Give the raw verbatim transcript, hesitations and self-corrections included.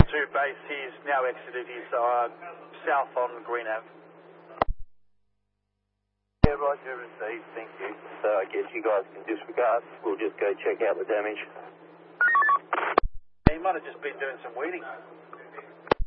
two base, he's now exited. He's uh, south on Green Ave. Yeah, roger, received, thank you. So I guess you guys can disregard. We'll just go check out the damage. He might have just been doing some weeding.